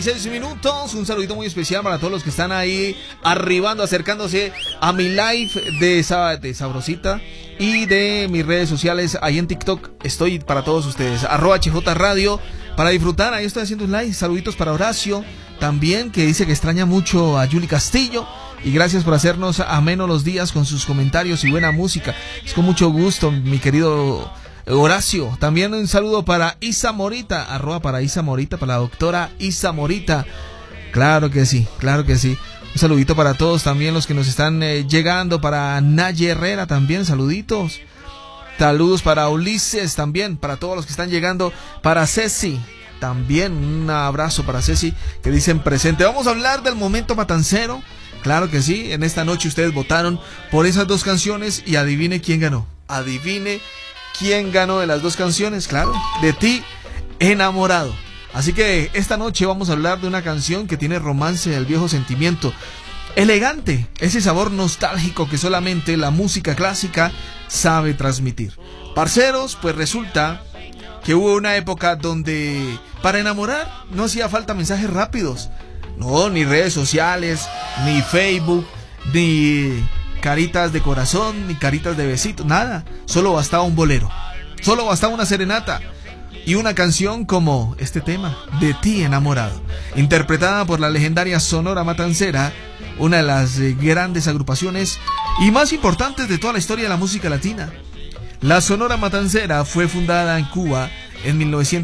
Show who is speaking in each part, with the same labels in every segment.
Speaker 1: 6 minutos, un saludito muy especial para todos los que están ahí arribando, acercándose a mi live de Sabrosita y de mis redes sociales. Ahí en TikTok estoy para todos ustedes, @HJ Radio, para disfrutar. Ahí estoy haciendo un live. Saluditos para Horacio también, que dice que extraña mucho a Yuli Castillo. Y gracias por hacernos ameno los días con sus comentarios y buena música. Es con mucho gusto, mi querido Horacio. También un saludo para Isa Morita, para Isa Morita, para la doctora Isa Morita. Claro que sí, claro que sí. Un saludito para todos también los que nos están llegando, para Naye Herrera también, saluditos. Saludos para Ulises también, para todos los que están llegando, para Ceci también, un abrazo para Ceci, que dicen presente. Vamos a hablar del momento matancero. Claro que sí, en esta noche ustedes votaron por esas dos canciones y adivine quién ganó. Adivine quién ganó de las dos canciones, claro, De Ti Enamorado. Así que esta noche vamos a hablar de una canción que tiene romance del viejo sentimiento, elegante, ese sabor nostálgico que solamente la música clásica sabe transmitir. Parceros, pues resulta que hubo una época donde para enamorar no hacía falta mensajes rápidos, no, ni redes sociales, ni Facebook, ni caritas de corazón, ni caritas de besito, nada. Solo bastaba un bolero, solo bastaba una serenata y una canción como este tema, De Ti Enamorado, interpretada por la legendaria Sonora Matancera, una de las grandes agrupaciones y más importantes de toda la historia de la música latina. La Sonora Matancera fue fundada en Cuba en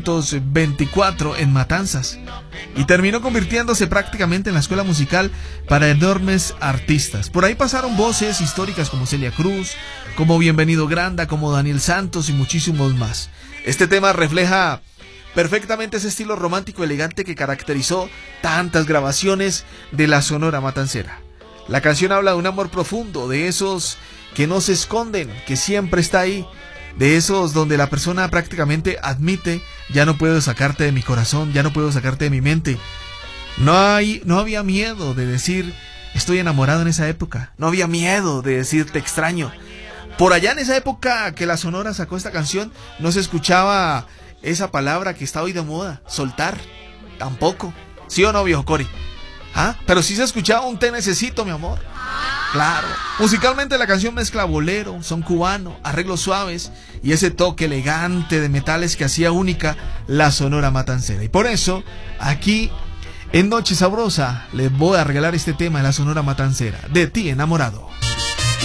Speaker 1: 1924 en Matanzas y terminó convirtiéndose prácticamente en la escuela musical para enormes artistas. Por ahí pasaron voces históricas como Celia Cruz, como Bienvenido Granda, como Daniel Santos y muchísimos más. Este tema refleja perfectamente ese estilo romántico elegante que caracterizó tantas grabaciones de la Sonora Matancera. La canción habla de un amor profundo, de esos que no se esconden, que siempre está ahí, de esos donde la persona prácticamente admite: ya no puedo sacarte de mi corazón, ya no puedo sacarte de mi mente. No había miedo de decir estoy enamorado en esa época, no había miedo de decir te extraño. Por allá en esa época que la Sonora sacó esta canción, no se escuchaba esa palabra que está hoy de moda, soltar, tampoco. ¿Sí o no, viejo Cori? Pero sí se escuchaba un te necesito, mi amor. Claro, musicalmente la canción mezcla bolero, son cubano, arreglos suaves y ese toque elegante de metales que hacía única la Sonora Matancera. Y por eso, aquí en Noche Sabrosa les voy a regalar este tema de la Sonora Matancera, De Ti Enamorado.